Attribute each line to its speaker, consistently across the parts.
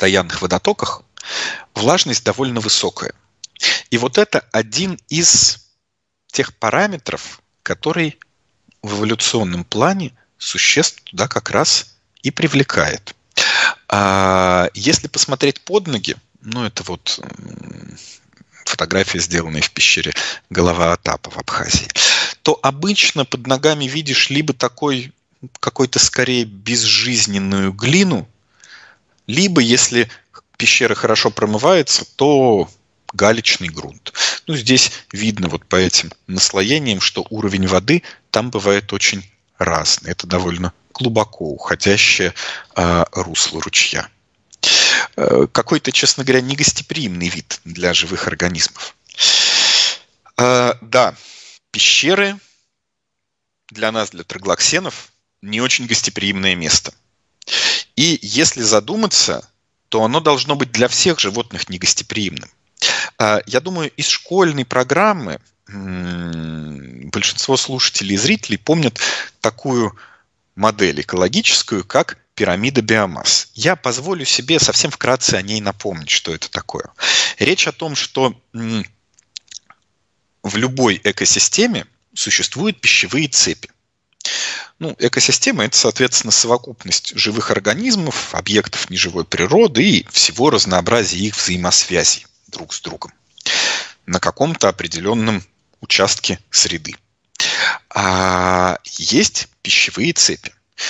Speaker 1: постоянных водотоках влажность довольно высокая. И вот это один из тех параметров, который в эволюционном плане существ туда как раз и привлекает. Если посмотреть под ноги, это вот фотография, сделанная в пещере Голова Атапа в Абхазии, то обычно под ногами видишь либо какой-то скорее безжизненную глину, либо, если пещера хорошо промывается, то галечный грунт. Здесь видно вот по этим наслоениям, что уровень воды там бывает очень разный. Это довольно глубоко уходящее русло ручья. Какой-то, честно говоря, негостеприимный вид для живых организмов. Да, пещеры для нас, для троглоксенов, не очень гостеприимное место. И если задуматься, то оно должно быть для всех животных негостеприимным. Я думаю, из школьной программы большинство слушателей и зрителей помнят такую модель экологическую, как пирамида биомасс. Я позволю себе совсем вкратце о ней напомнить, что это такое. Речь о том, что в любой экосистеме существуют пищевые цепи. Экосистема – это, соответственно, совокупность живых организмов, объектов неживой природы и всего разнообразия их взаимосвязей друг с другом на каком-то определенном участке среды. Есть пищевые цепи.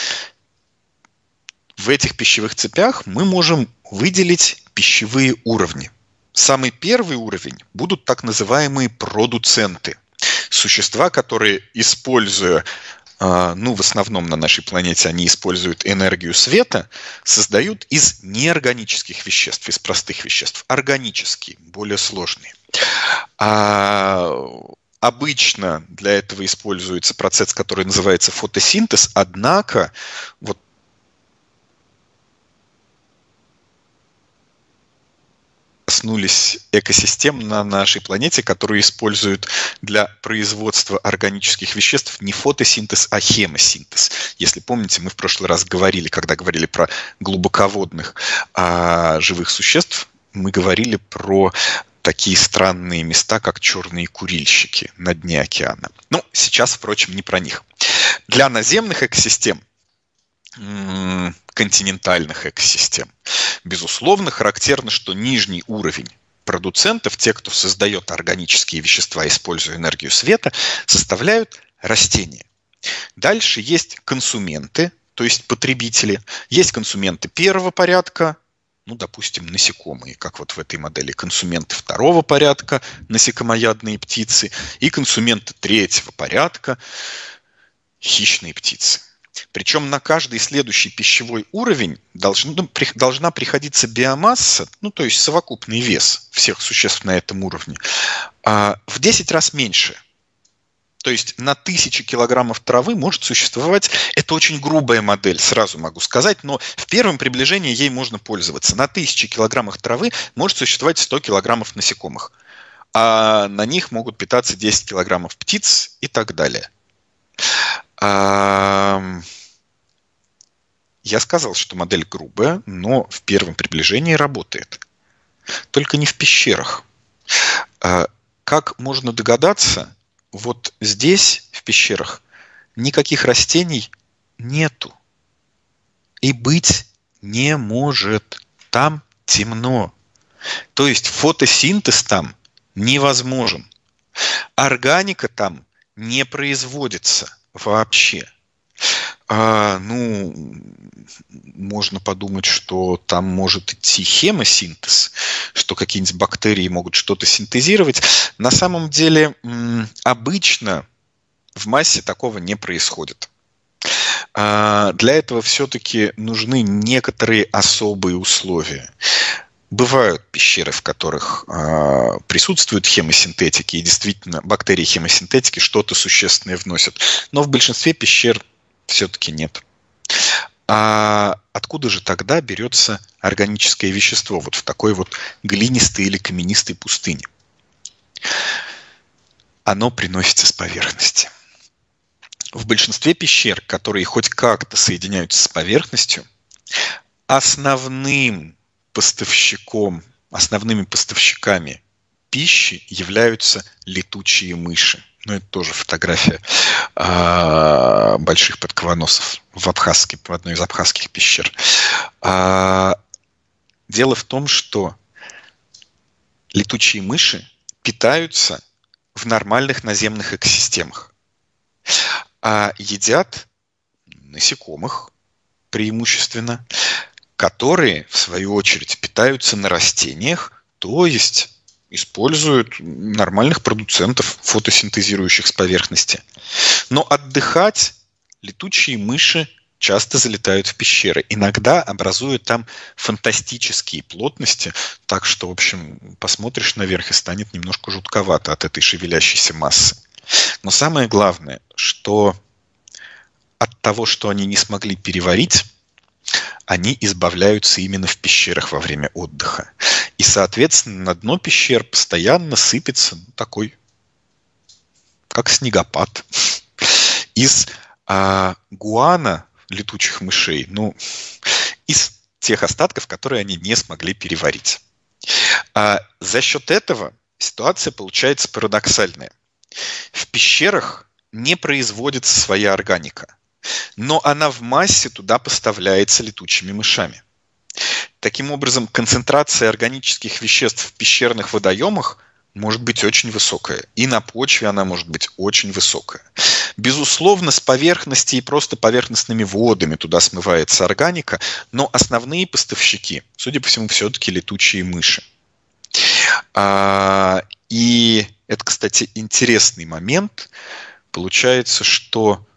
Speaker 1: В этих пищевых цепях мы можем выделить пищевые уровни. Самый первый уровень будут так называемые продуценты. Существа, которые, используя, в основном на нашей планете они используют энергию света, создают из неорганических веществ, из простых веществ, органические, более сложные. Обычно для этого используется процесс, который называется фотосинтез, однако коснулись экосистем на нашей планете, которые используют для производства органических веществ не фотосинтез, а хемосинтез. Если помните, мы в прошлый раз говорили, когда говорили про глубоководных живых существ, мы говорили про такие странные места, как черные курильщики на дне океана. Сейчас, впрочем, не про них. Для наземных экосистем, континентальных экосистем, безусловно, характерно, что нижний уровень продуцентов, те, кто создает органические вещества, используя энергию света, составляют растения. Дальше есть консументы, то есть потребители. Есть консументы первого порядка, допустим, насекомые, как вот в этой модели, консументы второго порядка, насекомоядные птицы, и консументы третьего порядка, хищные птицы. Причем на каждый следующий пищевой уровень должна приходиться биомасса, то есть совокупный вес всех существ на этом уровне, в 10 раз меньше. То есть на 1000 килограммов травы может существовать, это очень грубая модель, сразу могу сказать, но в первом приближении ей можно пользоваться. На 1000 килограммах травы может существовать 100 килограммов насекомых, а на них могут питаться 10 килограммов птиц и так далее. Я сказал, что модель грубая, но в первом приближении работает. Только не в пещерах. Как можно догадаться, вот здесь, в пещерах, никаких растений нету. И быть не может. Там темно. То есть фотосинтез там невозможен. Органика там не производится вообще. Можно подумать, что там может идти хемосинтез, что какие-нибудь бактерии могут что-то синтезировать. На самом деле, обычно в массе такого не происходит. Для этого все-таки нужны некоторые особые условия. Бывают пещеры, в которых присутствуют хемосинтетики, и действительно бактерии хемосинтетики что-то существенное вносят. Но в большинстве пещер все-таки нет. А откуда же тогда берется органическое вещество вот в такой вот глинистой или каменистой пустыне? Оно приносится с поверхности. В большинстве пещер, которые хоть как-то соединяются с поверхностью, основным основными поставщиками пищи являются летучие мыши. Это тоже фотография больших подкованосов в одной из абхазских пещер. Дело в том, что летучие мыши питаются в нормальных наземных экосистемах, а едят насекомых преимущественно, которые, в свою очередь, питаются на растениях, то есть используют нормальных продуцентов, фотосинтезирующих с поверхности. Но отдыхать летучие мыши часто залетают в пещеры, иногда образуют там фантастические плотности, так что, в общем, посмотришь наверх и станет немножко жутковато от этой шевелящейся массы. Но самое главное, что от того, что они не смогли переварить, они избавляются именно в пещерах во время отдыха. И, соответственно, на дно пещер постоянно сыпется такой, как снегопад, из гуана летучих мышей, из тех остатков, которые они не смогли переварить. За счет этого ситуация получается парадоксальная. В пещерах не производится своя органика, но она в массе туда поставляется летучими мышами. Таким образом, концентрация органических веществ в пещерных водоемах может быть очень высокая. И на почве она может быть очень высокая. Безусловно, с поверхности и просто поверхностными водами туда смывается органика, но основные поставщики, судя по всему, все-таки летучие мыши. И это, кстати, интересный момент. Получается, что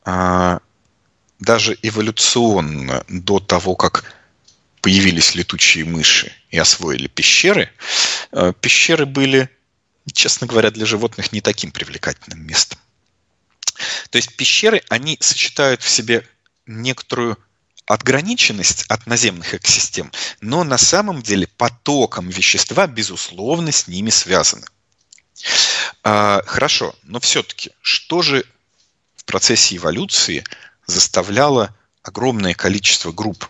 Speaker 1: даже эволюционно до того, как появились летучие мыши и освоили пещеры, пещеры были, честно говоря, для животных не таким привлекательным местом. То есть пещеры, они сочетают в себе некоторую отграниченность от наземных экосистем, но на самом деле потоком вещества, безусловно, с ними связаны. Хорошо, но все-таки, что же в процессе эволюции заставляло огромное количество групп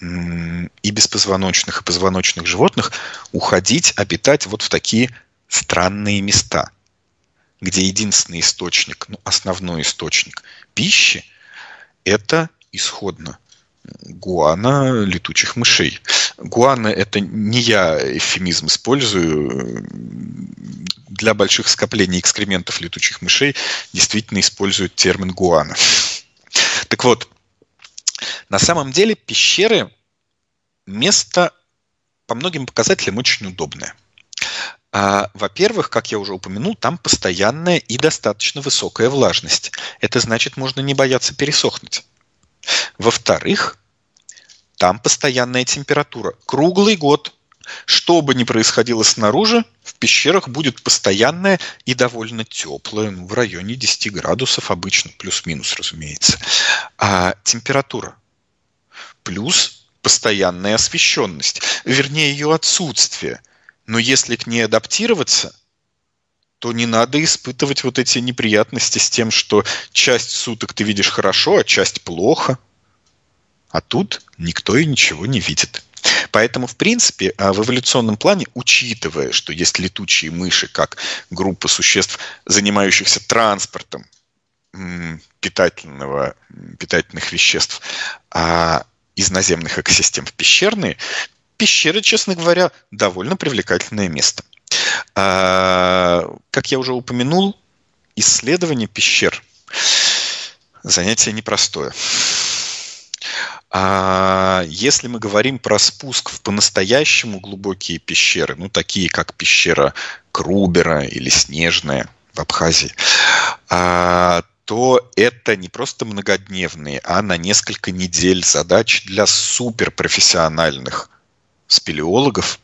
Speaker 1: и беспозвоночных, и позвоночных животных уходить, обитать вот в такие странные места, где единственный источник, основной источник пищи – это исходно гуана летучих мышей. Гуана – это не я эвфемизм использую. Для больших скоплений экскрементов летучих мышей действительно используют термин гуана. Так вот, на самом деле пещеры – место по многим показателям очень удобное. Во-первых, как я уже упомянул, там постоянная и достаточно высокая влажность. Это значит, можно не бояться пересохнуть. Во-вторых, там постоянная температура. Круглый год. Что бы ни происходило снаружи, в пещерах будет постоянная и довольно теплая, в районе 10 градусов обычно, плюс-минус, разумеется. Температура. Плюс постоянная освещенность. Вернее, ее отсутствие. Но если к ней адаптироваться, то не надо испытывать вот эти неприятности с тем, что часть суток ты видишь хорошо, а часть плохо. А тут никто и ничего не видит. Поэтому, в принципе, в эволюционном плане, учитывая, что есть летучие мыши как группа существ, занимающихся транспортом питательных веществ из наземных экосистем в пещерные, пещеры, честно говоря, довольно привлекательное место. Как я уже упомянул, исследование пещер – занятие непростое. Если мы говорим про спуск в по-настоящему глубокие пещеры, такие как пещера Крубера или Снежная в Абхазии, то это не просто многодневные, а на несколько недель задачи для суперпрофессиональных спелеологов.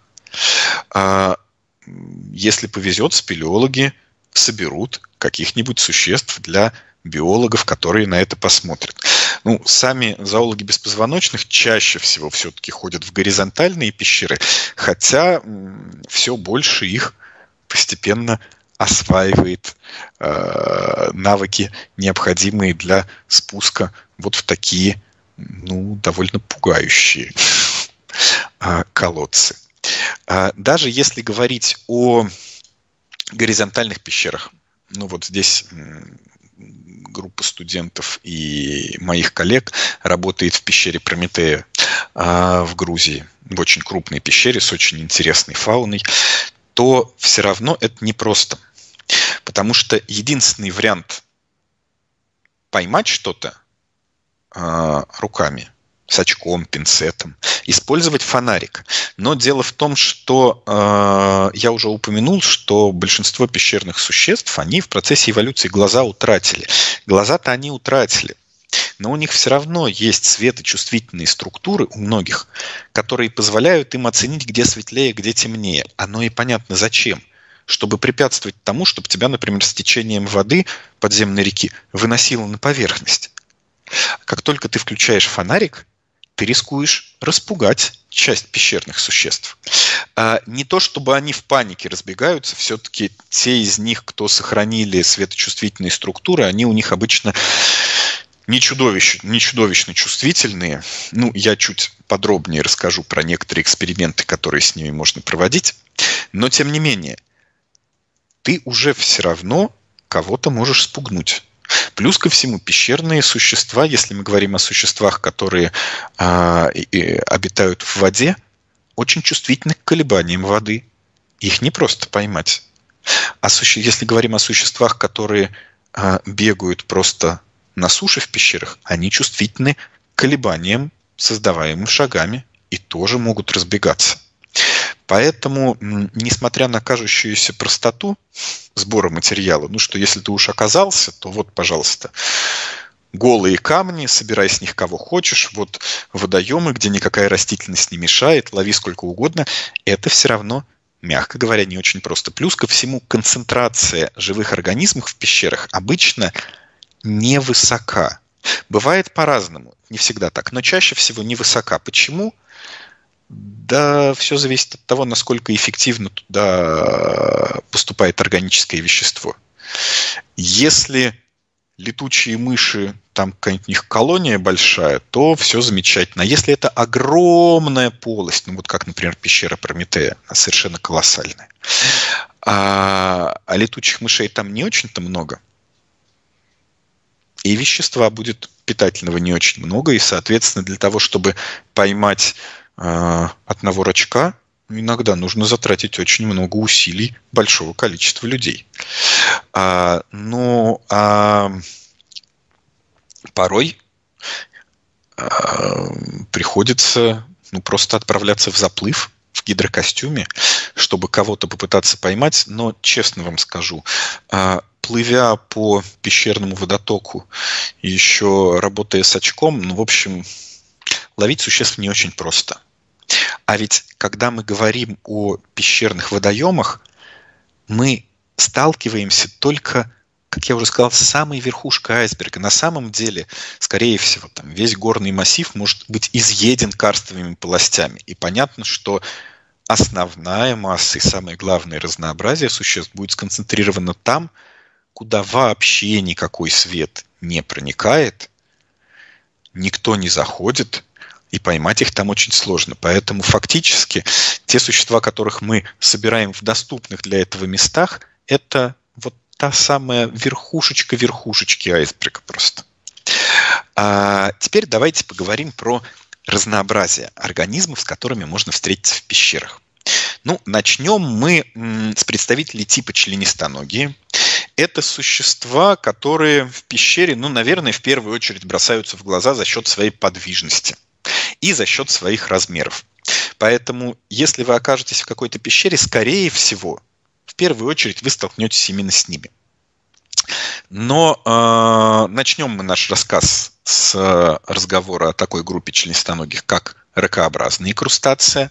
Speaker 1: Если повезет, спелеологи соберут каких-нибудь существ для биологов, которые на это посмотрят. Сами зоологи беспозвоночных чаще всего все-таки ходят в горизонтальные пещеры, хотя все больше их постепенно осваивает навыки, необходимые для спуска вот в такие, довольно пугающие колодцы. Даже если говорить о горизонтальных пещерах, ну вот здесь группа студентов и моих коллег работает в пещере Прометея в Грузии, в очень крупной пещере с очень интересной фауной, то все равно это непросто. Потому что единственный вариант поймать что-то руками, с очком, пинцетом, использовать фонарик. Но дело в том, что я уже упомянул, что большинство пещерных существ, они в процессе эволюции глаза утратили. Глаза-то они утратили, но у них все равно есть светочувствительные структуры у многих, которые позволяют им оценить, где светлее, где темнее. Оно и понятно зачем. Чтобы препятствовать тому, чтобы тебя, например, с течением воды подземной реки выносило на поверхность. Как только ты включаешь фонарик, ты рискуешь распугать часть пещерных существ. Не то, чтобы они в панике разбегаются, все-таки те из них, кто сохранили светочувствительные структуры, они у них обычно не чудовищно чувствительные. Ну, я чуть подробнее расскажу про некоторые эксперименты, которые с ними можно проводить. Но, тем не менее, ты уже все равно кого-то можешь спугнуть. Плюс ко всему, пещерные существа, если мы говорим о существах, которые обитают в воде, очень чувствительны к колебаниям воды. Их не просто поймать. Если говорим о существах, которые бегают просто на суше в пещерах, они чувствительны к колебаниям, создаваемым шагами, и тоже могут разбегаться. Поэтому, несмотря на кажущуюся простоту сбора материала, ну что, если ты уж оказался, то вот, пожалуйста, голые камни, собирай с них кого хочешь, вот водоемы, где никакая растительность не мешает, лови сколько угодно, это все равно, мягко говоря, не очень просто. Плюс ко всему, концентрация живых организмов в пещерах обычно невысока. Бывает по-разному, не всегда так, но чаще всего невысока. Почему? Да, все зависит от того, насколько эффективно туда поступает органическое вещество. Если летучие мыши, там какая-нибудь у них колония большая, то все замечательно. А если это огромная полость, ну вот как, например, пещера Прометея, она совершенно колоссальная, а летучих мышей там не очень-то много, и вещества будет питательного не очень много, и, соответственно, для того, чтобы поймать одного рачка, иногда нужно затратить очень много усилий большого количества людей. Но порой приходится просто отправляться в заплыв в гидрокостюме, чтобы кого-то попытаться поймать. Но, честно вам скажу, плывя по пещерному водотоку и еще работая с очком, в общем, ловить существ не очень просто. А ведь, когда мы говорим о пещерных водоемах, мы сталкиваемся только, как я уже сказал, с самой верхушкой айсберга. На самом деле, скорее всего, там весь горный массив может быть изъеден карстовыми полостями. И понятно, что основная масса и самое главное разнообразие существ будет сконцентрировано там, куда вообще никакой свет не проникает, никто не заходит, и поймать их там очень сложно. Поэтому фактически те существа, которых мы собираем в доступных для этого местах, это вот та самая верхушечка верхушечки айсберга просто. А теперь давайте поговорим про разнообразие организмов, с которыми можно встретиться в пещерах. Ну, начнем мы с представителей типа членистоногие. Это существа, которые в пещере, наверное, в первую очередь бросаются в глаза за счет своей подвижности и за счет своих размеров. Поэтому, если вы окажетесь в какой-то пещере, скорее всего, в первую очередь вы столкнетесь именно с ними. Но начнем мы наш рассказ с разговора о такой группе членистоногих, как ракообразные крустации.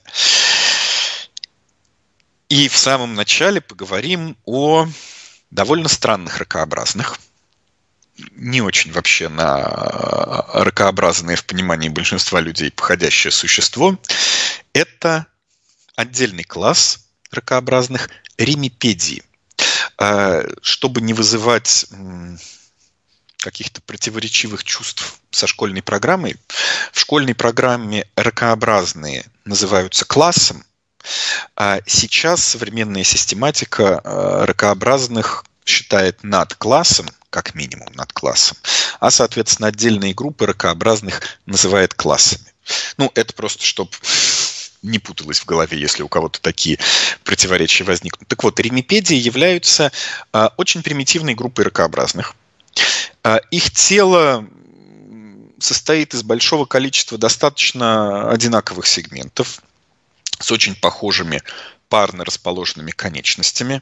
Speaker 1: И в самом начале поговорим о довольно странных ракообразных. Не очень вообще на ракообразные в понимании большинства людей походящее существо. Это отдельный класс ракообразных римипедии. Чтобы не вызывать каких-то противоречивых чувств со школьной программой, в школьной программе ракообразные называются классом, а сейчас современная систематика ракообразных считает над классом, как минимум над классом, а, соответственно, отдельные группы ракообразных называет классами. Ну, это просто, чтобы не путалось в голове, если у кого-то такие противоречия возникнут. Так вот, римипедии являются очень примитивной группой ракообразных. Их тело состоит из большого количества достаточно одинаковых сегментов с очень похожими парно расположенными конечностями.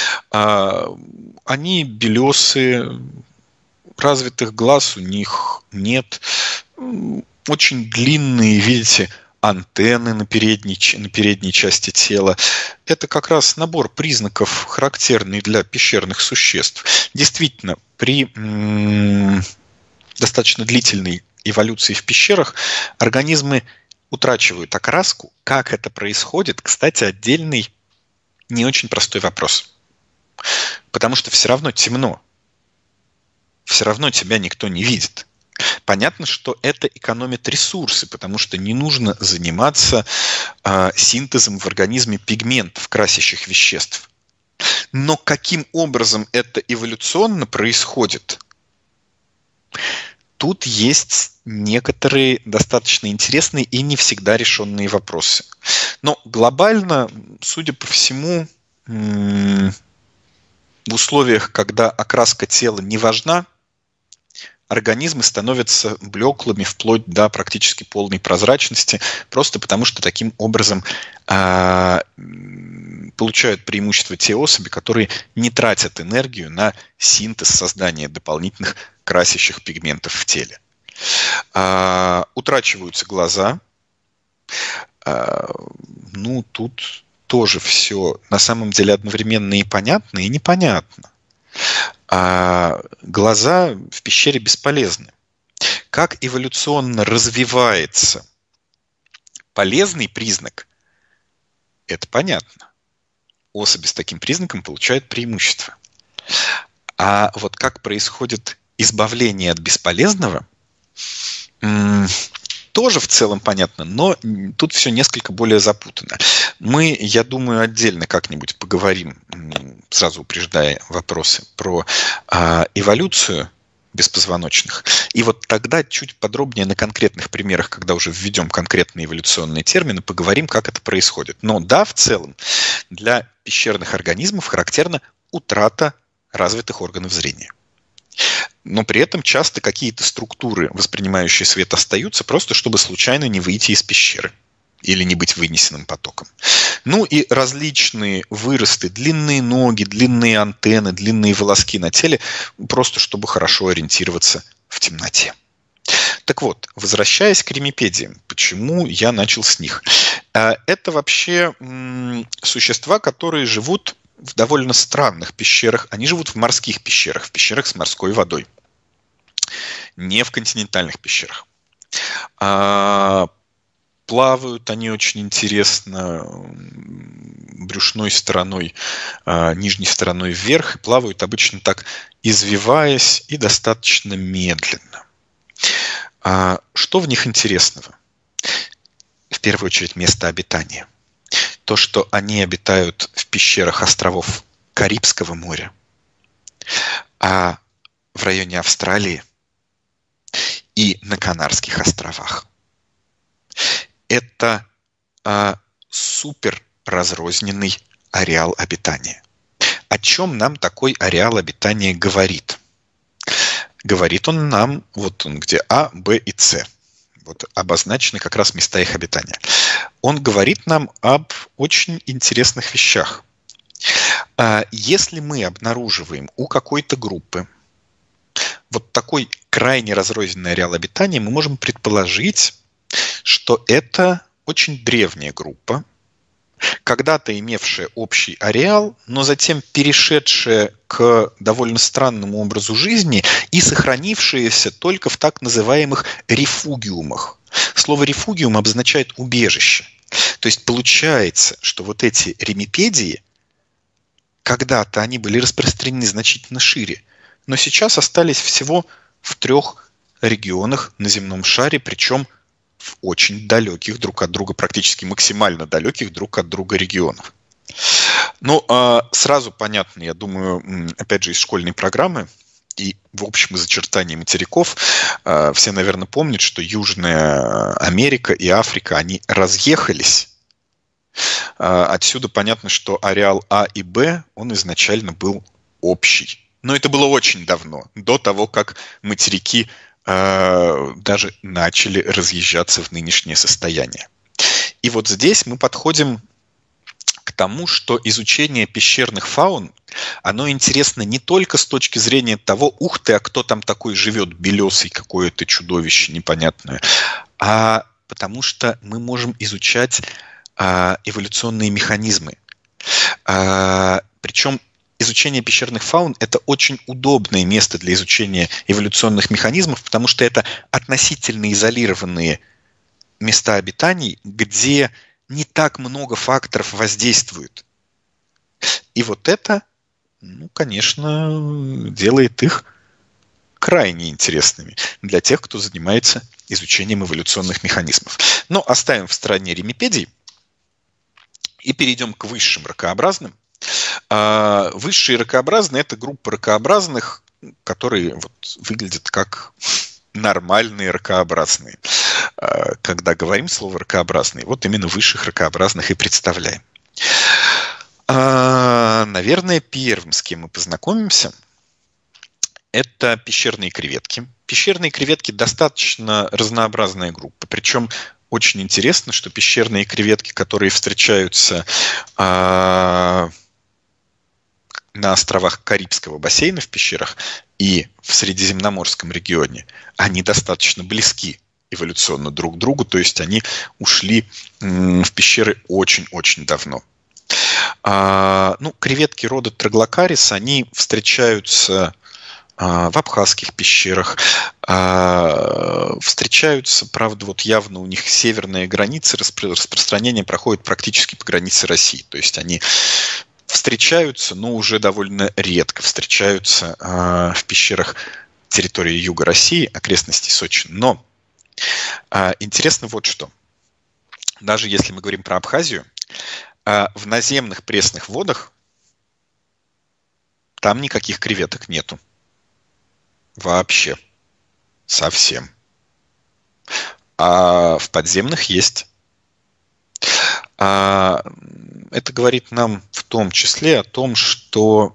Speaker 1: Они белесые, развитых глаз у них нет. Очень длинные, видите, антенны на передней части тела. Это как раз набор признаков, характерный для пещерных существ. Действительно, при достаточно длительной эволюции в пещерах организмы утрачивают окраску. Как это происходит, кстати, отдельный не очень простой вопрос. Потому что все равно темно. Все равно тебя никто не видит. Понятно, что это экономит ресурсы, потому что не нужно заниматься синтезом в организме пигментов, красящих веществ. Но каким образом это эволюционно происходит? Тут есть некоторые достаточно интересные и не всегда решенные вопросы. Но глобально, судя по всему, в условиях, когда окраска тела не важна, организмы становятся блеклыми вплоть до практически полной прозрачности, просто потому что таким образом получают преимущество те особи, которые не тратят энергию на синтез создания дополнительных красящих пигментов в теле. Утрачиваются глаза. Ну, тут тоже все на самом деле одновременно и понятно, и непонятно. Глаза в пещере бесполезны. Как эволюционно развивается полезный признак, это понятно. Особи с таким признаком получают преимущество. А вот как происходит избавление от бесполезного, тоже в целом понятно, но тут все несколько более запутано. Мы, я думаю, отдельно как-нибудь поговорим, сразу упреждая вопросы, про эволюцию беспозвоночных. И вот тогда чуть подробнее на конкретных примерах, когда уже введем конкретные эволюционные термины, поговорим, как это происходит. Но да, в целом, для пещерных организмов характерна утрата развитых органов зрения. Но при этом часто какие-то структуры, воспринимающие свет, остаются, просто чтобы случайно не выйти из пещеры или не быть вынесенным потоком. Ну и различные выросты, длинные ноги, длинные антенны, длинные волоски на теле, просто чтобы хорошо ориентироваться в темноте. Так вот, возвращаясь к римипедиям, почему я начал с них? Это вообще существа, которые живут в довольно странных пещерах. Они живут в морских пещерах, в пещерах с морской водой. Не в континентальных пещерах. Плавают они очень интересно брюшной стороной, нижней стороной вверх. И плавают обычно так, извиваясь и достаточно медленно. Что в них интересного? В первую очередь место обитания. То, что они обитают в пещерах островов Карибского моря, а в районе Австралии и на Канарских островах. Это супер разрозненный ареал обитания. О чем нам такой ареал обитания говорит? Говорит он нам, вот он где А, Б и С. Вот обозначены как раз места их обитания. Он говорит нам об очень интересных вещах. Если мы обнаруживаем у какой-то группы вот такой крайне разрозненный ареал обитания, мы можем предположить, что это очень древняя группа, когда-то имевшая общий ареал, но затем перешедшая к довольно странному образу жизни и сохранившаяся только в так называемых рефугиумах. Слово рефугиум обозначает убежище. То есть получается, что вот эти римипедии, когда-то они были распространены значительно шире, но сейчас остались всего в 3 регионах на земном шаре, причем в очень далеких друг от друга, практически максимально далеких друг от друга регионах. Ну, сразу понятно, я думаю, опять же, из школьной программы и в общем из очертаний материков, все, наверное, помнят, что Южная Америка и Африка, они разъехались. Отсюда понятно, что ареал А и Б, он изначально был общий. Но это было очень давно, до того, как материки даже начали разъезжаться в нынешнее состояние. И вот здесь мы подходим к тому, что изучение пещерных фаун, оно интересно не только с точки зрения того, ух ты, а кто там такой живет, белесый какое-то чудовище непонятное, а потому что мы можем изучать эволюционные механизмы. Причем изучение пещерных фаун – это очень удобное место для изучения эволюционных механизмов, потому что это относительно изолированные места обитаний, где не так много факторов воздействуют. И вот это, конечно, делает их крайне интересными для тех, кто занимается изучением эволюционных механизмов. Но оставим в стороне римипедий и перейдем к высшим ракообразным. Высшие ракообразные – это группа ракообразных, которые выглядят как нормальные ракообразные. Когда говорим слово ракообразные, вот именно высших ракообразных и представляем. Наверное, первым, с кем мы познакомимся, это пещерные креветки. Пещерные креветки достаточно разнообразная группа. Причем очень интересно, что пещерные креветки, которые встречаются на островах Карибского бассейна в пещерах и в Средиземноморском регионе, они достаточно близки эволюционно друг к другу, то есть они ушли в пещеры очень-очень давно. Креветки рода Троглокарис, они встречаются в абхазских пещерах, встречаются, правда, явно у них северная граница распространения проходит практически по границе России, то есть они встречаются, но уже довольно редко встречаются в пещерах территории юга России, окрестностей Сочи. Но интересно вот что. Даже если мы говорим про Абхазию, в наземных пресных водах там никаких креветок нету. Вообще. Совсем. А в подземных есть. Это говорит нам в том числе о том, что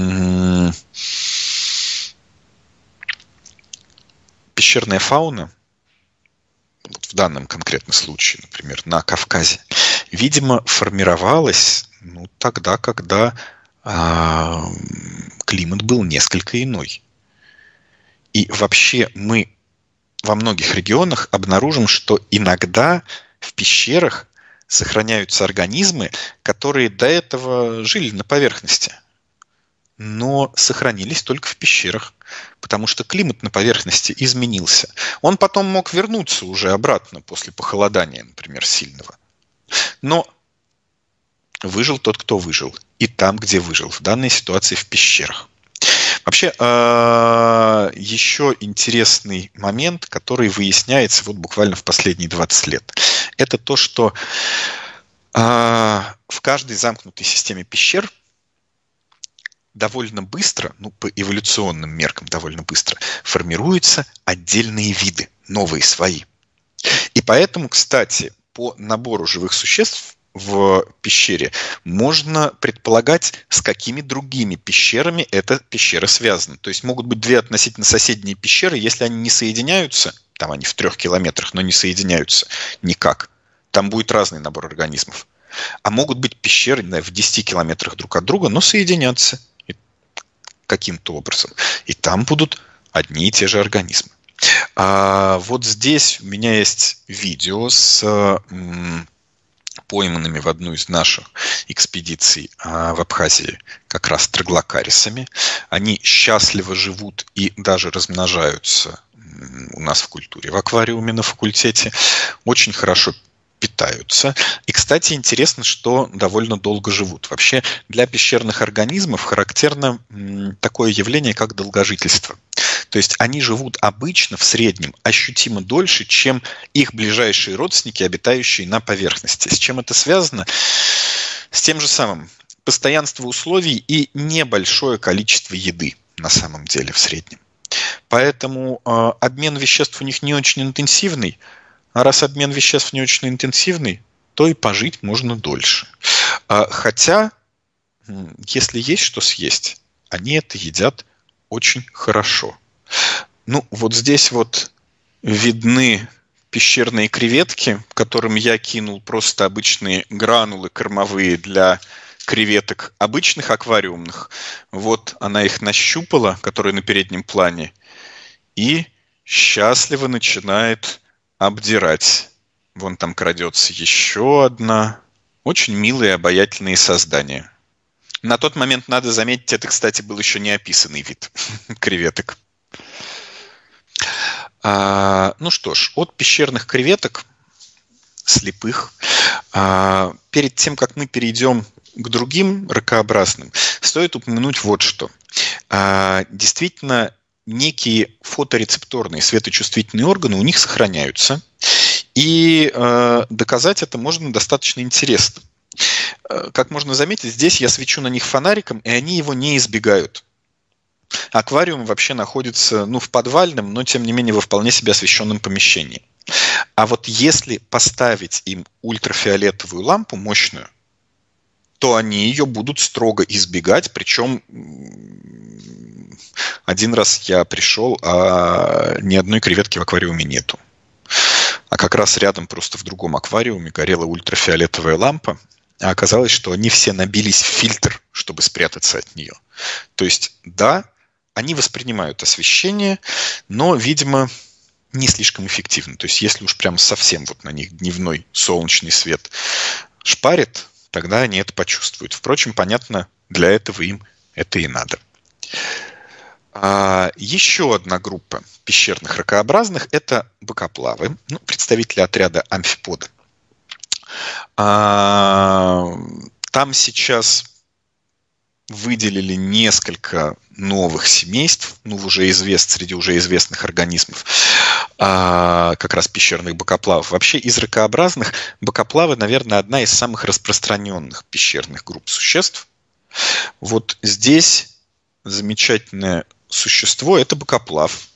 Speaker 1: пещерная фауна, в данном конкретном случае, например, на Кавказе, видимо, формировалась тогда, когда климат был несколько иной. И вообще мы во многих регионах обнаружим, что иногда в пещерах сохраняются организмы, которые до этого жили на поверхности, но сохранились только в пещерах, потому что климат на поверхности изменился. Он потом мог вернуться уже обратно после похолодания, например, сильного. Но выжил тот, кто выжил. И там, где выжил. В данной ситуации в пещерах. Вообще, еще интересный момент, который выясняется буквально в последние 20 лет. Это то, что в каждой замкнутой системе пещер довольно быстро, по эволюционным меркам довольно быстро, формируются отдельные виды, новые свои. И поэтому, кстати, по набору живых существ в пещере можно предполагать, с какими другими пещерами эта пещера связана. То есть могут быть две относительно соседние пещеры, если они не соединяются, там они в 3 километрах, но не соединяются никак, там будет разный набор организмов. А могут быть пещеры в 10 километрах друг от друга, но соединятся каким-то образом. И там будут одни и те же организмы. Вот здесь у меня есть видео с пойманными в одну из наших экспедиций в Абхазии как раз троглокарисами. Они счастливо живут и даже размножаются у нас в культуре, в аквариуме на факультете. Очень хорошо питаются. И, кстати, интересно, что довольно долго живут. Вообще для пещерных организмов характерно такое явление, как долгожительство. То То есть они живут обычно в среднем ощутимо дольше, чем их ближайшие родственники, обитающие на поверхности. С чем это связано? С тем же самым. Постоянство условий и небольшое количество еды на самом деле в среднем. Поэтому обмен веществ у них не очень интенсивный, а раз обмен веществ не очень интенсивный, то и пожить можно дольше. Хотя, если есть что съесть, они это едят очень хорошо. Ну, вот здесь вот видны пещерные креветки, которым я кинул просто обычные гранулы кормовые для креветок обычных аквариумных. Вот она их нащупала, которые на переднем плане, и счастливо начинает обдирать. Вон там крадется еще одна. Очень милые, обаятельные создания. На тот момент, надо заметить, это, кстати, был еще не описанный вид креветок. Ну что ж, от пещерных креветок, слепых, перед тем, как мы перейдем к другим ракообразным, стоит упомянуть вот что. Действительно, некие фоторецепторные светочувствительные органы у них сохраняются, и доказать это можно достаточно интересно. Как можно заметить, здесь я свечу на них фонариком, и они его не избегают. Аквариум вообще находится, в подвальном, но тем не менее во вполне себе освещенном помещении. А вот если поставить им ультрафиолетовую лампу мощную, то они ее будут строго избегать. Причем один раз я пришел, а ни одной креветки в аквариуме нету. А как раз рядом, просто в другом аквариуме, горела ультрафиолетовая лампа. А оказалось, что они все набились в фильтр, чтобы спрятаться от нее. То есть, да, они воспринимают освещение, но, видимо, не слишком эффективно. То есть, если уж прям совсем вот на них дневной солнечный свет шпарит, тогда они это почувствуют. Впрочем, понятно, для этого им это и надо. Еще одна группа пещерных ракообразных – это бокоплавы, представители отряда амфипода. Там сейчас выделили несколько новых семейств, среди уже известных организмов, как раз пещерных бокоплавов. Вообще из ракообразных бокоплавы, наверное, одна из самых распространенных пещерных групп существ. Вот здесь замечательное существо – это бокоплав,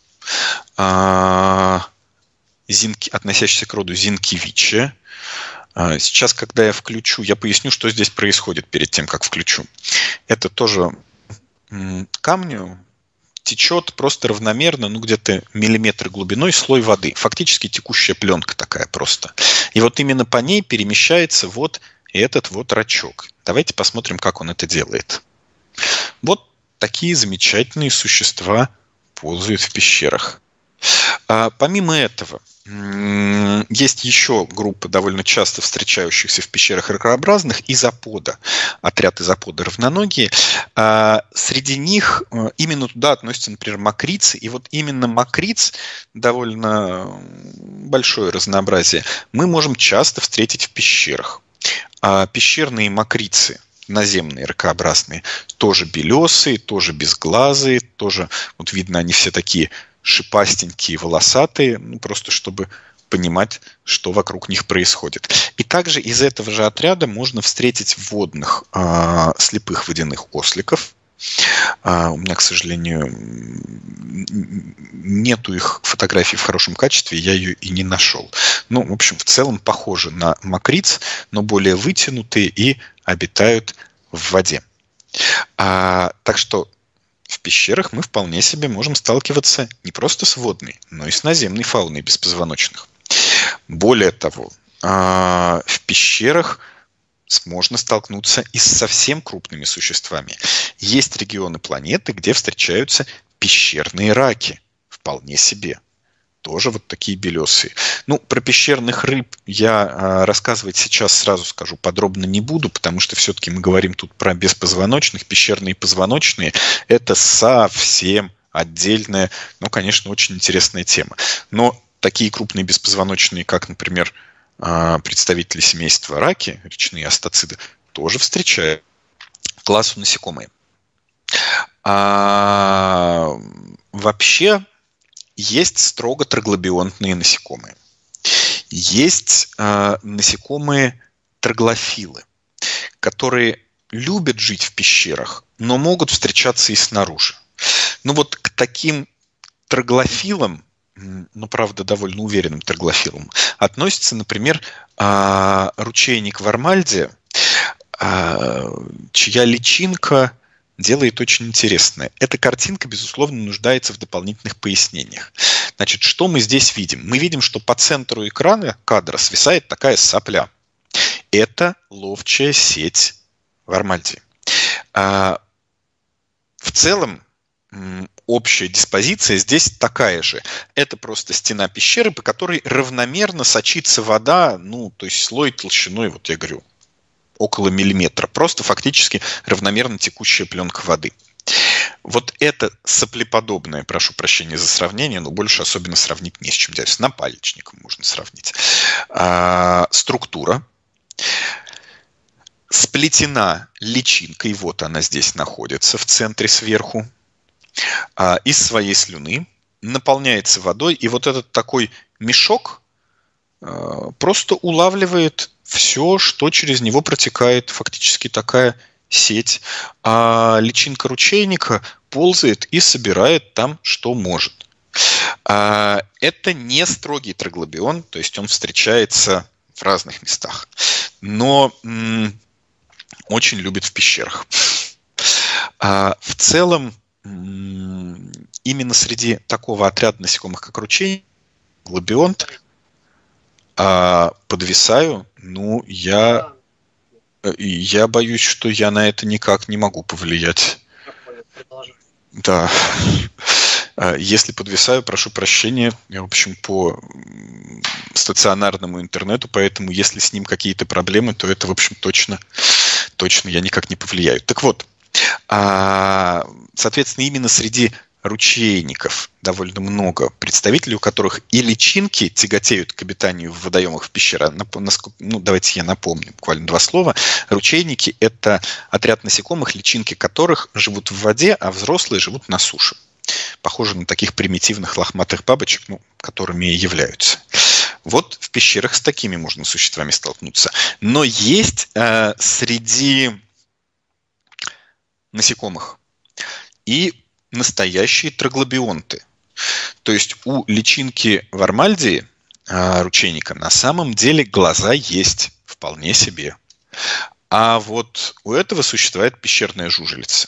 Speaker 1: относящийся к роду Зинкевичия. Сейчас, когда я включу, я поясню, что здесь происходит перед тем, как включу. Это тоже камню течет просто равномерно, где-то миллиметр глубиной слой воды. Фактически текущая пленка такая просто. И вот именно по ней перемещается вот этот вот рачок. Давайте посмотрим, как он это делает. Вот такие замечательные существа ползают в пещерах. Помимо этого, есть еще группа довольно часто встречающихся в пещерах ракообразных изопода, отряд изопода равноногие. Среди них именно туда относятся, например, мокрицы. И вот именно мокриц, довольно большое разнообразие, мы можем часто встретить в пещерах. Пещерные мокрицы, наземные ракообразные, тоже белесые, тоже безглазые, тоже, вот видно, они все такие шипастенькие, волосатые, просто чтобы понимать, что вокруг них происходит. И также из этого же отряда можно встретить водных слепых водяных осликов. У меня, к сожалению, нету их фотографий в хорошем качестве, я ее и не нашел. В общем, в целом похожи на мокриц, но более вытянутые и обитают в воде. Так что в пещерах мы вполне себе можем сталкиваться не просто с водной, но и с наземной фауной беспозвоночных. Более того, в пещерах можно столкнуться и с совсем крупными существами. Есть регионы планеты, где встречаются пещерные раки. Вполне себе. Тоже вот такие белесые. Про пещерных рыб я рассказывать сейчас, сразу скажу, подробно не буду, потому что все-таки мы говорим тут про беспозвоночных. Пещерные позвоночные – это совсем отдельная, конечно, очень интересная тема. Но такие крупные беспозвоночные, как, например, представители семейства раки, речные астациды, тоже встречают классу насекомые. Вообще, есть строго троглобионтные насекомые. Есть насекомые троглофилы, которые любят жить в пещерах, но могут встречаться и снаружи. Ну вот к таким троглофилам, ну, правда, довольно уверенным троглофилам, относится, например, ручейник Вармальдия, чья личинка делает очень интересное. Эта картинка, безусловно, нуждается в дополнительных пояснениях. Значит, что мы здесь видим? Мы видим, что по центру экрана кадра свисает такая сопля. Это ловчая сеть Вармальдии. В целом, общая диспозиция здесь такая же. Это просто стена пещеры, по которой равномерно сочится вода, ну, то есть слой толщиной, вот я говорю, около миллиметра. Просто фактически равномерно текущая пленка воды. Вот это соплеподобное, прошу прощения за сравнение, но больше особенно сравнить не с чем. С напальчником можно сравнить. Структура сплетена личинкой, вот она здесь находится в центре сверху, из своей слюны, наполняется водой, и вот этот такой мешок просто улавливает все, что через него протекает, фактически такая сеть. А личинка ручейника ползает и собирает там, что может. Это не строгий троглобион, то есть он встречается в разных местах, но очень любит в пещерах. В целом, именно среди такого отряда насекомых, как ручейник, глобионт, подвисаю, ну, я боюсь, что я на это никак не могу повлиять. Да. Если подвисаю, прошу прощения, я, в общем, по стационарному интернету, поэтому если с ним какие-то проблемы, то это, в общем, точно я никак не повлияю. Так вот, соответственно, именно среди ручейников довольно много представителей, у которых и личинки тяготеют к обитанию в водоемах, в пещерах. Ну, давайте я напомню буквально 2 слова. Ручейники – это отряд насекомых, личинки которых живут в воде, а взрослые живут на суше. Похожи на таких примитивных лохматых бабочек, ну, которыми и являются. Вот в пещерах с такими можно существами столкнуться. Но есть среди насекомых и настоящие троглобионты. То есть у личинки Вармальдии, ручейника, на самом деле глаза есть вполне себе. А вот у этого существует пещерная жужелица.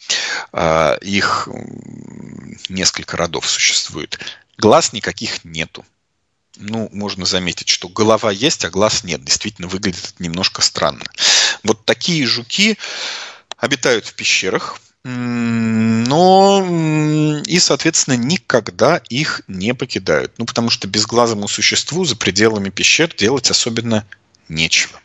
Speaker 1: Их несколько родов существует. Глаз никаких нету. Ну, можно заметить, что голова есть, а глаз нет. Действительно, выглядит это немножко странно. Вот такие жуки обитают в пещерах, но и, соответственно, никогда их не покидают. Ну, потому что безглазому существу за пределами пещер делать особенно нечего.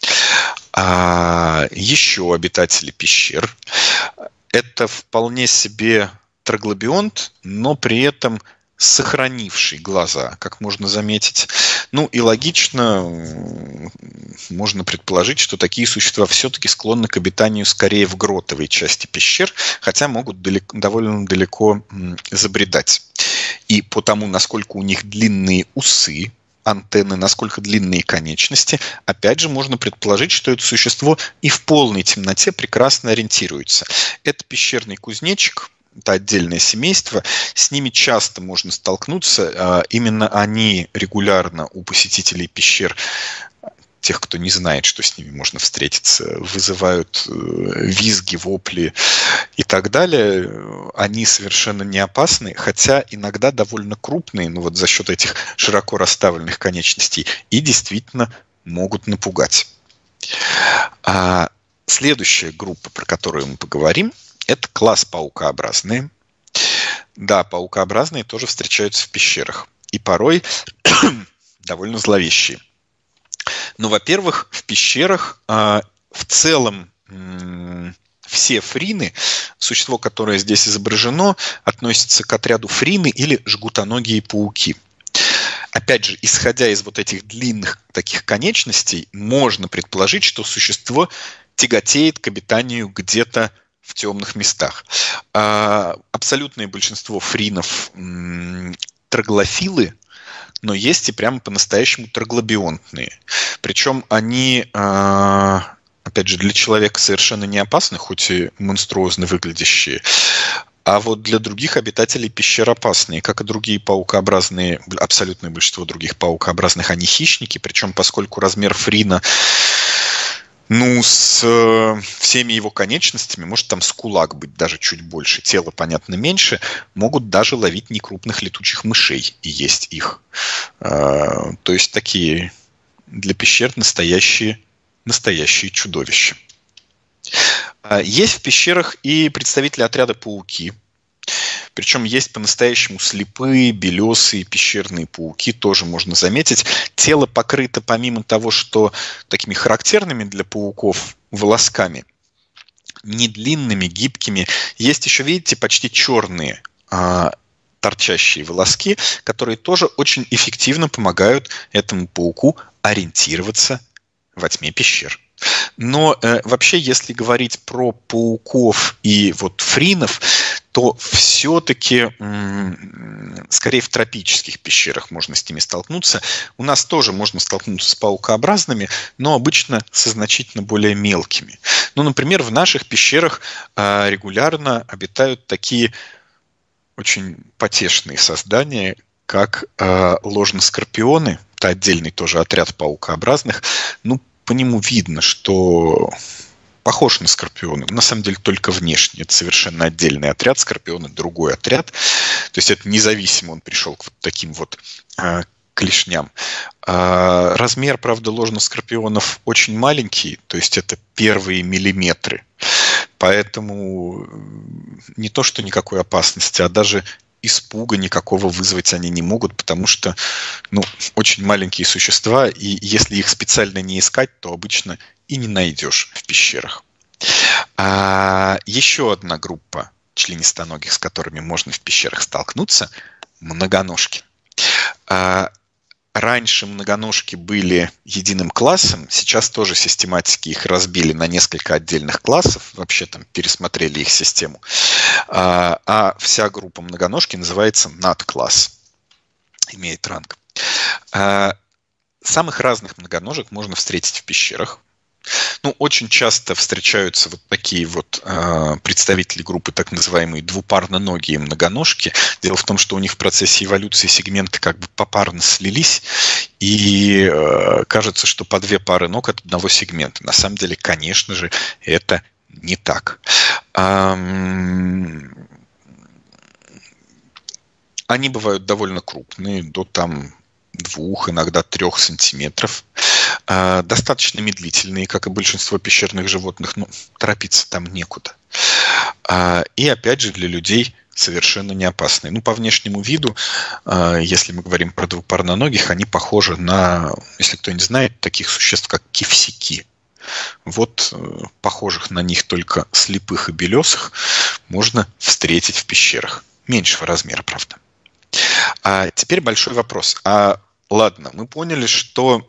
Speaker 1: Еще обитатели пещер – это вполне себе троглобионт, но при этом сохранивший глаза, как можно заметить. Ну и логично можно предположить, что такие существа все-таки склонны к обитанию скорее в гротовой части пещер, хотя могут довольно далеко забредать. И по тому, насколько у них длинные усы, антенны, насколько длинные конечности, опять же можно предположить, что это существо и в полной темноте прекрасно ориентируется. Это пещерный кузнечик, это отдельное семейство, с ними часто можно столкнуться. Именно они регулярно у посетителей пещер, тех, кто не знает, что с ними можно встретиться, вызывают визги, вопли и так далее. Они совершенно не опасны, хотя иногда довольно крупные, ну вот за счет этих широко расставленных конечностей, и действительно могут напугать. Следующая группа, про которую мы поговорим, это класс паукообразные. Да, паукообразные тоже встречаются в пещерах. И порой довольно зловещие. Но, во-первых, в пещерах в целом все фрины, существо, которое здесь изображено, относится к отряду фрины или жгутоногие пауки. Опять же, исходя из вот этих длинных таких конечностей, можно предположить, что существо тяготеет к обитанию где-то в темных местах. Абсолютное большинство фринов троглофилы, но есть и прямо по-настоящему троглобионтные. Причем они, опять же, для человека совершенно не опасны, хоть и монструозно выглядящие. А вот для других обитателей пещер опасные, как и другие паукообразные, абсолютное большинство других паукообразных, они хищники. Причем, поскольку размер фрина, с всеми его конечностями, может там с кулак быть даже чуть больше, тело, понятно, меньше, могут даже ловить некрупных летучих мышей и есть их. То есть такие для пещер настоящие чудовища. Есть в пещерах и представители отряда пауки. Причем есть по-настоящему слепые, белесые пещерные пауки, тоже можно заметить. Тело покрыто, помимо того, что такими характерными для пауков волосками, не длинными, гибкими, есть еще, видите, почти черные торчащие волоски, которые тоже очень эффективно помогают этому пауку ориентироваться во тьме пещер. Но вообще, если говорить про пауков и вот фринов, то все-таки скорее в тропических пещерах можно с ними столкнуться. У нас тоже можно столкнуться с паукообразными, но обычно со значительно более мелкими. Например, в наших пещерах регулярно обитают такие очень потешные создания, как ложноскорпионы. Это отдельный тоже отряд паукообразных. По нему видно, что похож на скорпиона. На самом деле только внешне. Это совершенно отдельный отряд. Скорпионы другой отряд. То есть это независимо он пришел к вот таким вот клешням. Размер, правда, ложноскорпионов очень маленький. То есть это первые миллиметры. Поэтому не то, что никакой опасности, а даже испуга никакого вызвать они не могут, потому что очень маленькие существа, и если их специально не искать, то обычно и не найдешь в пещерах. Еще одна группа членистоногих, с которыми можно в пещерах столкнуться – многоножки. Раньше многоножки были единым классом, сейчас тоже систематики их разбили на несколько отдельных классов, вообще там пересмотрели их систему. А вся группа многоножки называется надкласс, имеет ранг. Самых разных многоножек можно встретить в пещерах. Очень часто встречаются вот такие вот представители группы, так называемые двупарноногие многоножки. Дело в том, что у них в процессе эволюции сегменты как бы попарно слились, и кажется, что по две пары ног от одного сегмента. На самом деле, конечно же, это не так. Они бывают довольно крупные, до 2, иногда 3 сантиметров. Достаточно медлительные, как и большинство пещерных животных, торопиться там некуда. И опять же для людей совершенно не опасные. По внешнему виду, если мы говорим про двупарноногих, они похожи на, если кто не знает, таких существ, как кифсяки. Вот похожих на них только слепых и белесых можно встретить в пещерах. Меньшего размера, правда. А теперь большой вопрос. Ладно, мы поняли, что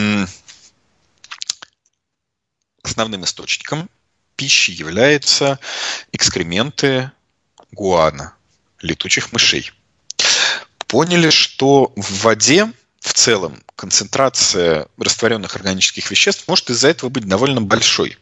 Speaker 1: основным источником пищи являются экскременты гуано, летучих мышей. Поняли, что в воде в целом концентрация растворенных органических веществ может из-за этого быть довольно большой.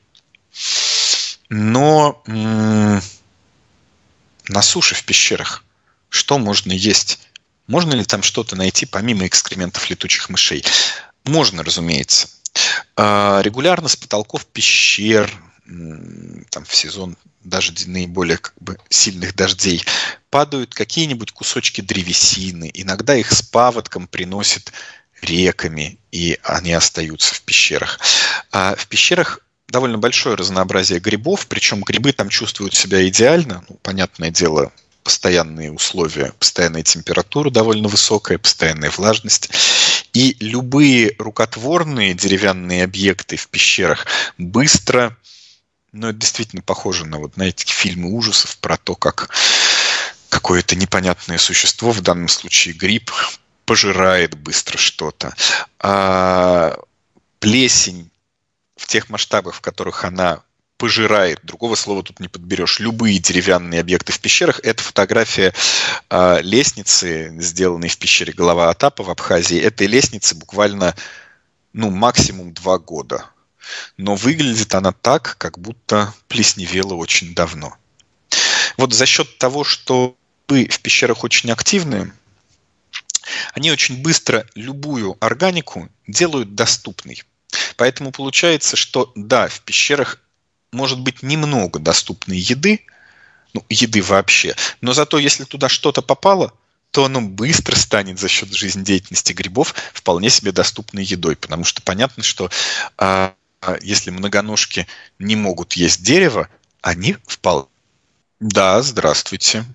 Speaker 1: Но на суше в пещерах что можно есть? Можно ли там что-то найти помимо экскрементов летучих мышей? Можно, разумеется. Регулярно с потолков пещер, в сезон даже наиболее сильных дождей, падают какие-нибудь кусочки древесины. Иногда их с паводком приносят реками, и они остаются в пещерах. В пещерах довольно большое разнообразие грибов, причем грибы там чувствуют себя идеально. Понятное дело, постоянные условия, постоянная температура довольно высокая, постоянная влажность. И любые рукотворные деревянные объекты в пещерах быстро, это действительно похоже на, знаете, фильмы ужасов про то, как какое-то непонятное существо, в данном случае гриб, пожирает быстро что-то. Плесень в тех масштабах, в которых она пожирает, другого слова тут не подберешь, любые деревянные объекты в пещерах. Это фотография лестницы, сделанной в пещере Голова Атапа в Абхазии. Этой лестнице буквально, максимум 2 года. Но выглядит она так, как будто плесневела очень давно. Вот за счет того, что грибы в пещерах очень активные, они очень быстро любую органику делают доступной. Поэтому получается, что да, в пещерах может быть немного доступной еды, еды вообще, но зато если туда что-то попало, то оно быстро станет за счет жизнедеятельности грибов вполне себе доступной едой. Потому что понятно, что если многоножки не могут есть дерево, они вполне... Да, здравствуйте.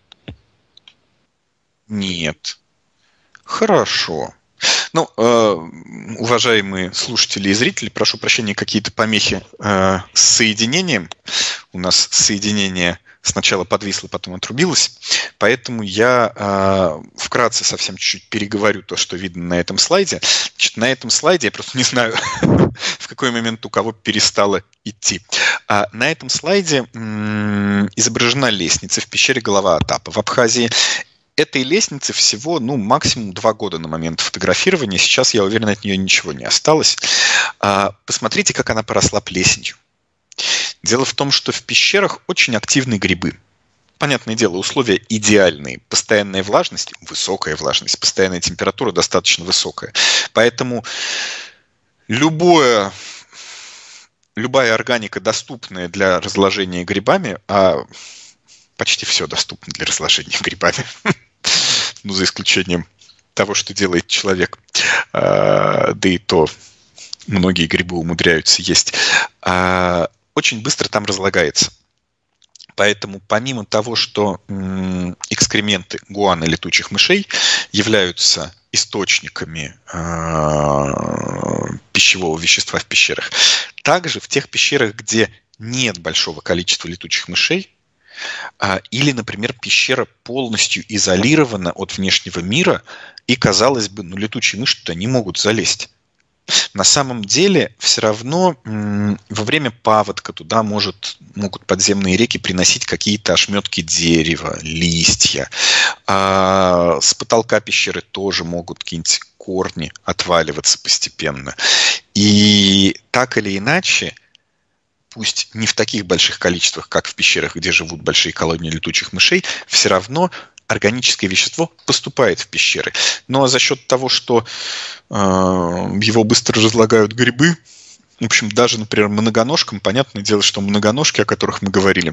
Speaker 1: Нет. Хорошо. Уважаемые слушатели и зрители, прошу прощения, какие-то помехи с соединением. У нас соединение сначала подвисло, потом отрубилось. Поэтому я вкратце совсем чуть-чуть переговорю то, что видно на этом слайде. Значит, на этом слайде, я просто не знаю, в какой момент у кого перестало идти. На этом слайде изображена лестница в пещере Голова Атапа в Абхазии. Этой лестнице всего, максимум 2 года на момент фотографирования. Сейчас, я уверен, от нее ничего не осталось. Посмотрите, как она поросла плесенью. Дело в том, что в пещерах очень активны грибы. Понятное дело, условия идеальные. Постоянная влажность, высокая влажность, постоянная температура достаточно высокая. Поэтому любая органика, доступная для разложения грибами, а почти все доступно для разложения грибами, за исключением того, что делает человек, да и то многие грибы умудряются есть, очень быстро там разлагается. Поэтому помимо того, что экскременты гуана летучих мышей являются источниками пищевого вещества в пещерах, также в тех пещерах, где нет большого количества летучих мышей, или, например, пещера полностью изолирована от внешнего мира, и, казалось бы, летучие мыши туда не могут залезть. На самом деле, все равно во время паводка туда могут подземные реки приносить какие-то ошметки дерева, листья. С потолка пещеры тоже могут какие-нибудь корни отваливаться постепенно. И так или иначе, пусть не в таких больших количествах, как в пещерах, где живут большие колонии летучих мышей, все равно органическое вещество поступает в пещеры. Но за счет того, что его быстро разлагают грибы, в общем, даже, например, многоножкам, понятное дело, что многоножки, о которых мы говорили,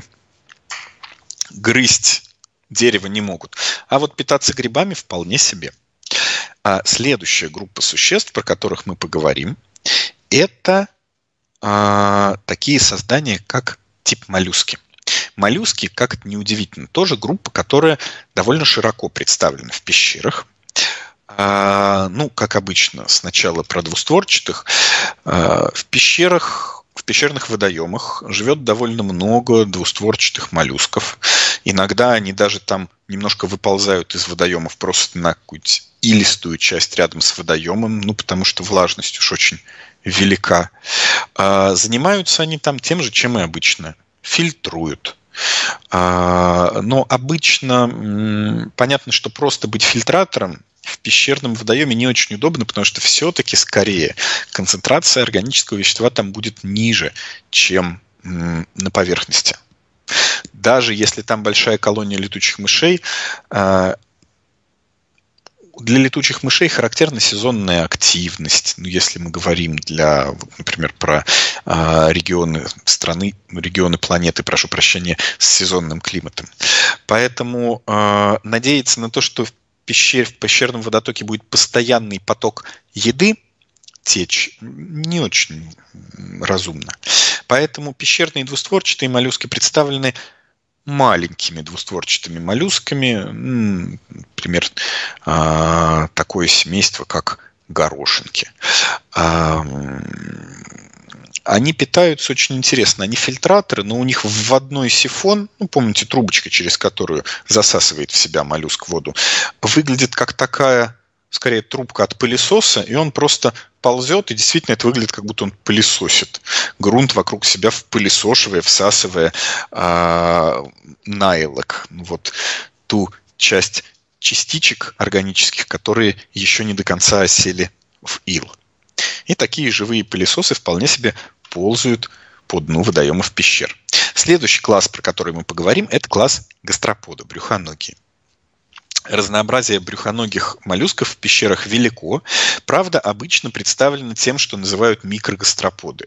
Speaker 1: грызть дерево не могут. А вот питаться грибами вполне себе. Следующая группа существ, про которых мы поговорим, это такие создания, как тип моллюски. Моллюски, как это неудивительно, тоже группа, которая довольно широко представлена в пещерах. Как обычно, сначала про двустворчатых. В пещерных водоемах живет довольно много двустворчатых моллюсков. Иногда они даже там немножко выползают из водоемов просто на какую-то илистую часть рядом с водоемом, потому что влажность уж очень велика. Занимаются они там тем же, чем и обычно. Фильтруют. Но обычно понятно, что просто быть фильтратором в пещерном водоеме не очень удобно, потому что все-таки скорее концентрация органического вещества там будет ниже, чем на поверхности. Даже если там большая колония летучих мышей, для летучих мышей характерна сезонная активность. Если мы говорим например, про регионы страны, регионы планеты, прошу прощения, с сезонным климатом. Поэтому надеяться на то, что в пещерном водотоке будет постоянный поток еды, течь, не очень разумно. Поэтому пещерные двустворчатые моллюски представлены маленькими двустворчатыми моллюсками, например, такое семейство, как горошинки. Они питаются очень интересно. Они фильтраторы, но у них вводной сифон, помните, трубочка, через которую засасывает в себя моллюск воду, выглядит как такая скорее трубка от пылесоса, и он просто ползет, и действительно это выглядит, как будто он пылесосит грунт вокруг себя, впылесошивая, всасывая найлок, вот ту часть частичек органических, которые еще не до конца осели в ил. И такие живые пылесосы вполне себе ползают по дну водоемов пещер. Следующий класс, про который мы поговорим, это класс гастропода, брюхоногие. Разнообразие брюхоногих моллюсков в пещерах велико, правда, обычно представлено тем, что называют микрогастроподы.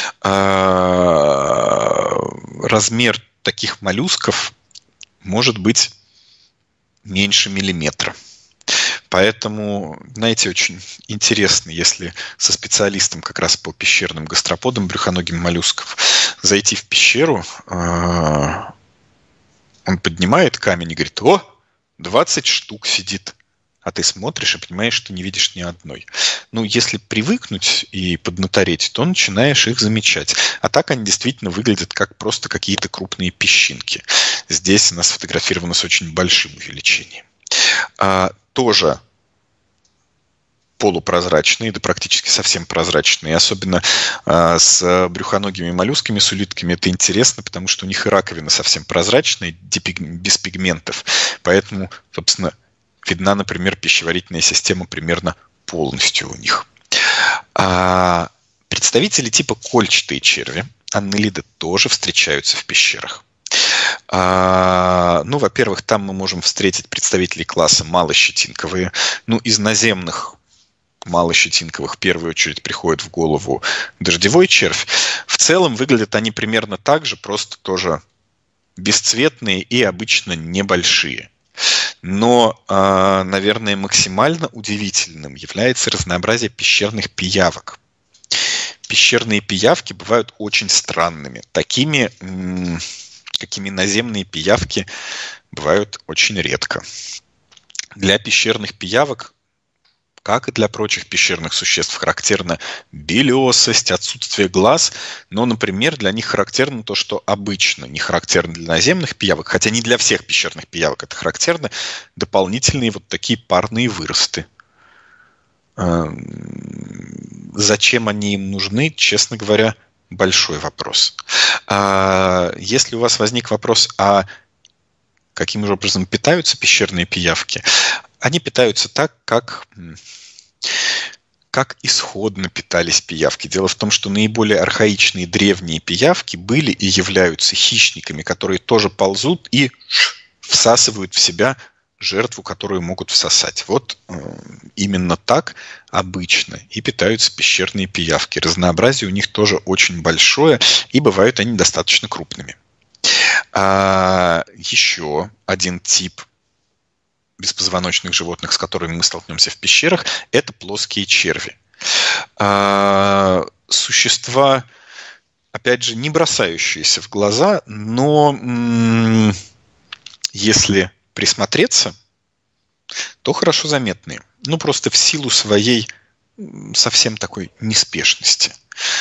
Speaker 1: Размер таких моллюсков может быть меньше миллиметра. Поэтому, знаете, очень интересно, если со специалистом как раз по пещерным гастроподам, брюхоногим моллюсков, зайти в пещеру, он поднимает камень и говорит: о, 20 штук сидит. А ты смотришь и понимаешь, что не видишь ни одной. Ну, если привыкнуть и поднатореть, то начинаешь их замечать. А так они действительно выглядят как просто какие-то крупные песчинки. Здесь она сфотографирована с очень большим увеличением. Тоже полупрозрачные, да практически совсем прозрачные. Особенно с брюхоногими моллюсками, с улитками это интересно, потому что у них и раковина совсем прозрачная, без пигментов. Поэтому, собственно, видна, например, пищеварительная система примерно полностью у них. Представители типа кольчатые черви, аннелиды, тоже встречаются в пещерах. Ну, во-первых, там мы можем встретить представителей класса малощетинковые. Ну, из наземных малощетинковых в первую очередь приходит в голову дождевой червь. В целом выглядят они примерно так же, просто тоже бесцветные и обычно небольшие. Но, наверное, максимально удивительным является разнообразие пещерных пиявок. Пещерные пиявки бывают очень странными. Такими, какими наземные пиявки бывают очень редко. Для пещерных пиявок, как и для прочих пещерных существ, характерна белесость, отсутствие глаз. Но, например, для них характерно то, что обычно не характерно для наземных пиявок, хотя не для всех пещерных пиявок это характерно, дополнительные вот такие парные выросты. Зачем они им нужны, честно говоря, большой вопрос. Если у вас возник вопрос, а каким же образом питаются пещерные пиявки, они питаются так, как исходно питались пиявки. Дело в том, что наиболее архаичные древние пиявки были и являются хищниками, которые тоже ползут и всасывают в себя жертву, которую могут всосать. Вот именно так обычно и питаются пещерные пиявки. Разнообразие у них тоже очень большое, и бывают они достаточно крупными. Еще один тип беспозвоночных животных, с которыми мы столкнемся в пещерах, это плоские черви. Существа, опять же, не бросающиеся в глаза, но если присмотреться, то хорошо заметные. Ну, просто в силу своей совсем такой неспешности.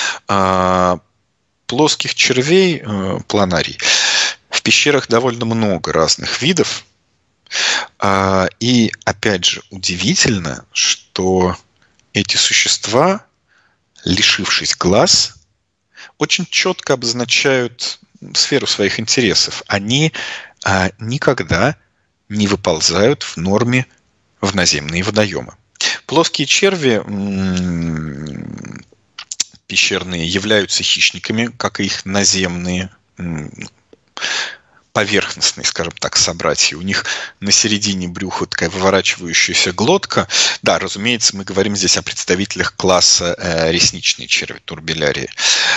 Speaker 1: Плоских червей, планарий, в пещерах довольно много разных видов. И, опять же, удивительно, что эти существа, лишившись глаз, очень четко обозначают сферу своих интересов. Они никогда не выползают в норме в наземные водоемы. Плоские черви пещерные являются хищниками, как и их наземные поверхностные, скажем так, собратья. У них на середине брюха такая выворачивающаяся глотка. Да, разумеется, мы говорим здесь о представителях класса ресничные черви, турбелярии.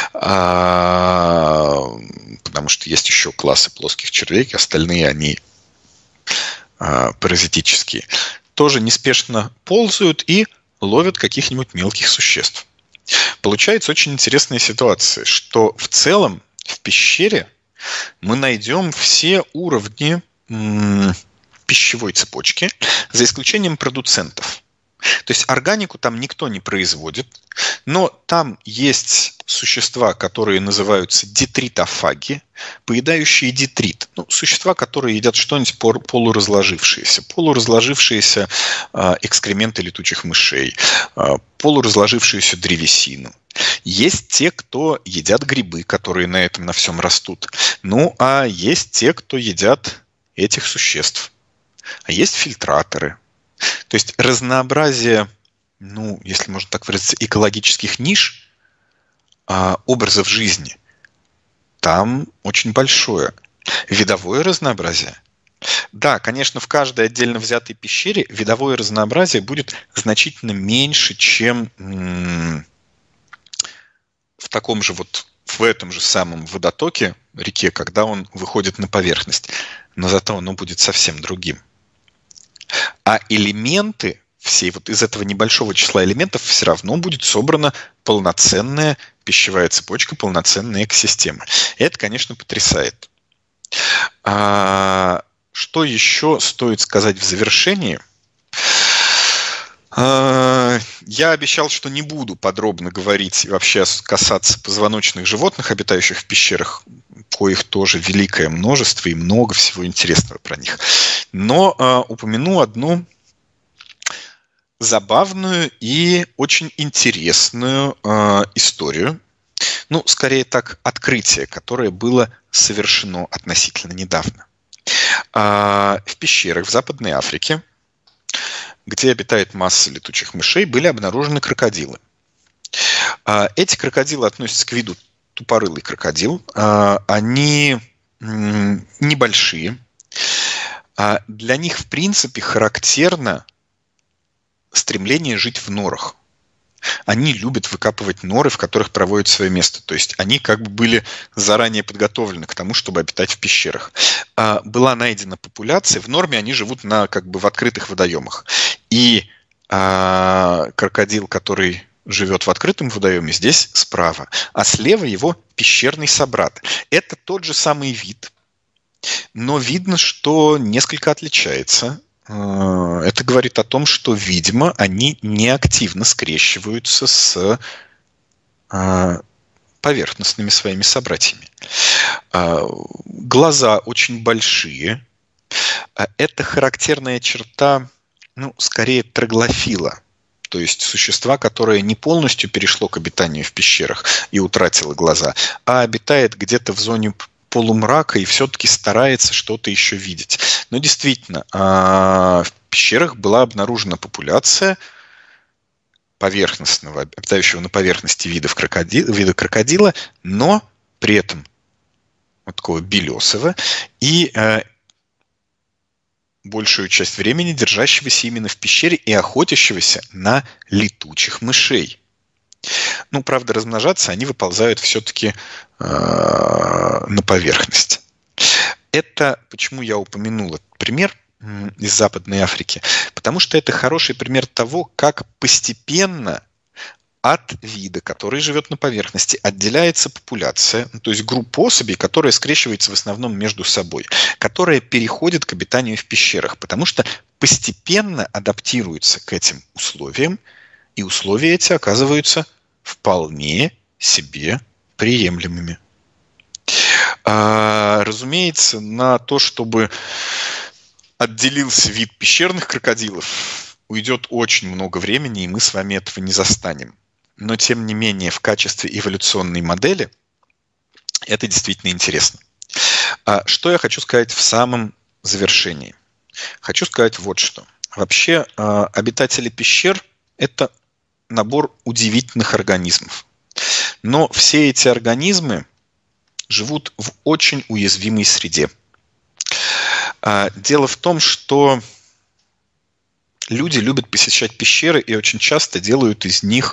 Speaker 1: Потому что есть еще классы плоских червей, остальные они паразитические. Тоже неспешно ползают и ловят каких-нибудь мелких существ. Получается очень интересная ситуация, что в целом в пещере мы найдем все уровни пищевой цепочки, за исключением продуцентов. То есть органику там никто не производит, но там есть существа, которые называются детритофаги, поедающие детрит. Существа, которые едят что-нибудь полуразложившееся. Полуразложившиеся экскременты летучих мышей, полуразложившуюся древесину. Есть те, кто едят грибы, которые на этом на всем растут. А есть те, кто едят этих существ. А есть фильтраторы. То есть разнообразие, если можно так выразиться, экологических ниш, образов жизни, там очень большое. Видовое разнообразие. Да, конечно, в каждой отдельно взятой пещере видовое разнообразие будет значительно меньше, чем в этом же самом водотоке, реке, когда он выходит на поверхность. Но зато оно будет совсем другим. А элементы, все из этого небольшого числа элементов, все равно будет собрана полноценная пищевая цепочка, полноценная экосистема. И это, конечно, потрясает. Что еще стоит сказать в завершении? Я обещал, что не буду подробно говорить и вообще касаться позвоночных животных, обитающих в пещерах, коих тоже великое множество и много всего интересного про них. Но упомяну одну забавную и очень интересную историю. Скорее так, открытие, которое было совершено относительно недавно. В пещерах в Западной Африке, где обитает масса летучих мышей, были обнаружены крокодилы. Эти крокодилы относятся к виду тупорылый крокодил. Они небольшие. Для них, в принципе, характерно стремление жить в норах. Они любят выкапывать норы, в которых проводят свое место. То есть они были заранее подготовлены к тому, чтобы обитать в пещерах. Была найдена популяция. В норме они живут в открытых водоемах. И крокодил, который живет в открытом водоеме, здесь справа. А слева его пещерный собрат. Это тот же самый вид. Но видно, что несколько отличается. Это говорит о том, что, видимо, они неактивно скрещиваются с поверхностными своими собратьями. Глаза очень большие. Это характерная черта, скорее, троглофила. То есть существа, которое не полностью перешло к обитанию в пещерах и утратило глаза, а обитает где-то в зоне полумрака и все-таки старается что-то еще видеть. Но действительно, в пещерах была обнаружена популяция поверхностного, обитающего на поверхности вида крокодила, но при этом такого белесого и большую часть времени держащегося именно в пещере и охотящегося на летучих мышей. Правда, размножаться они выползают все-таки на поверхность. Это почему я упомянул этот пример из Западной Африки, потому что это хороший пример того, как постепенно от вида, который живет на поверхности, отделяется популяция, то есть группа особей, которая скрещивается в основном между собой, которая переходит к обитанию в пещерах, потому что постепенно адаптируется к этим условиям, и условия эти оказываются вполне себе приемлемыми. Разумеется, на то, чтобы отделился вид пещерных крокодилов, уйдет очень много времени, и мы с вами этого не застанем. Но, тем не менее, в качестве эволюционной модели это действительно интересно. Что я хочу сказать в самом завершении? Хочу сказать вот что. Вообще, обитатели пещер – это набор удивительных организмов. Но все эти организмы живут в очень уязвимой среде. Дело в том, что люди любят посещать пещеры и очень часто делают из них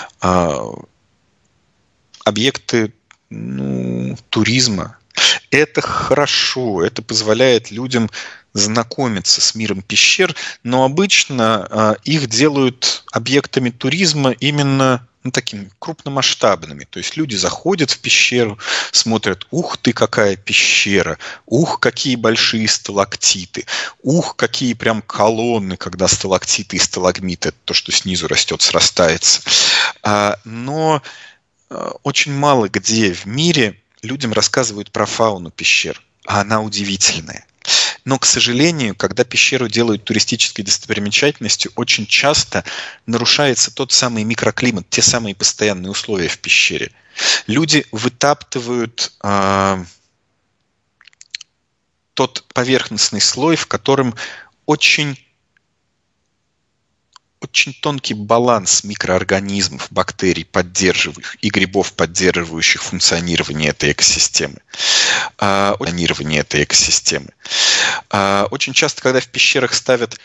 Speaker 1: объекты туризма. Это хорошо, это позволяет людям знакомиться с миром пещер, но обычно их делают объектами туризма именно ну, такими крупномасштабными. То есть люди заходят в пещеру, смотрят, ух ты, какая пещера, ух, какие большие сталактиты, ух, какие прям колонны, когда сталактиты и сталагмиты, то, что снизу растет, срастается. Но очень мало где в мире людям рассказывают про фауну пещер, а она удивительная. Но, к сожалению, когда пещеру делают туристической достопримечательностью, очень часто нарушается тот самый микроклимат, те самые постоянные условия в пещере. Люди вытаптывают тот поверхностный слой, в котором очень тонкий баланс микроорганизмов, бактерий, поддерживающих, и грибов, поддерживающих функционирование этой экосистемы. Очень часто, когда в пещерах ставят